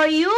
you?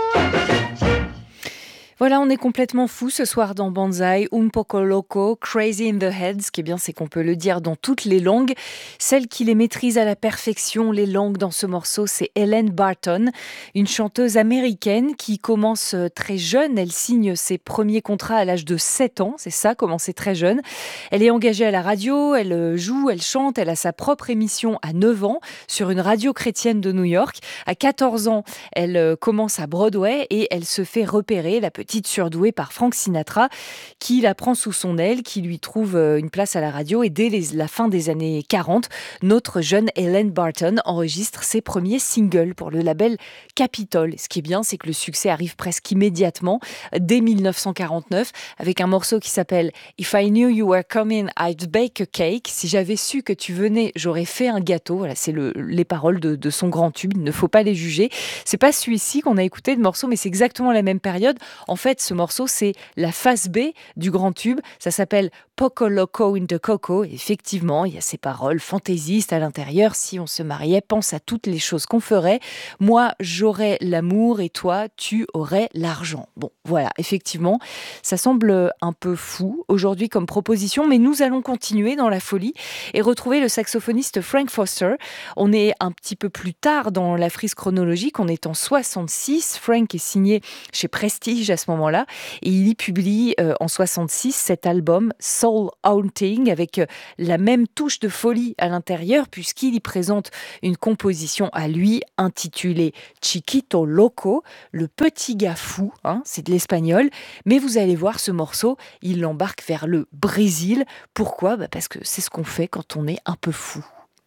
Voilà, on est complètement fou ce soir dans Banzai, un poco loco, crazy in the head. Ce qui est bien, c'est qu'on peut le dire dans toutes les langues. Celle qui les maîtrise à la perfection, les langues dans ce morceau, c'est Ellen Barton, une chanteuse américaine qui commence très jeune. Elle signe ses premiers contrats à l'âge de 7 ans, c'est ça, commencer très jeune. Elle est engagée à la radio, elle joue, elle chante, elle a sa propre émission à 9 ans sur une radio chrétienne de New York. À 14 ans, elle commence à Broadway et elle se fait repérer, la petite surdouée, par Frank Sinatra, qui la prend sous son aile, qui lui trouve une place à la radio. Et dès la fin des années 40, notre jeune Ellen Barton enregistre ses premiers singles pour le label Capitol. Ce qui est bien, c'est que le succès arrive presque immédiatement, dès 1949, avec un morceau qui s'appelle If I Knew You Were Coming, I'd Bake a Cake. Si j'avais su que tu venais, j'aurais fait un gâteau. Voilà, c'est les paroles de son grand tube. Il ne faut pas les juger. C'est pas celui-ci qu'on a écouté de morceau, mais c'est exactement la même période. En fait, ce morceau, c'est la face B du grand tube. Ça s'appelle Poco Loco in the Coco. Et effectivement, il y a ces paroles fantaisistes à l'intérieur. Si on se mariait, pense à toutes les choses qu'on ferait. Moi, j'aurais l'amour et toi, tu aurais l'argent. Bon, voilà, effectivement, ça semble un peu fou aujourd'hui comme proposition, mais nous allons continuer dans la folie et retrouver le saxophoniste Frank Foster. On est un petit peu plus tard dans la frise chronologique, on est en 66. Frank est signé chez Prestige à ce moment-là et il y publie en 66 cet album Soul Haunting avec la même touche de folie à l'intérieur puisqu'il y présente une composition à lui intitulée Chiquito Loco, le petit gars fou, c'est de l'espagnol, mais vous allez voir ce morceau, il l'embarque vers le Brésil. Pourquoi ? Parce que c'est ce qu'on fait quand on est un peu fou.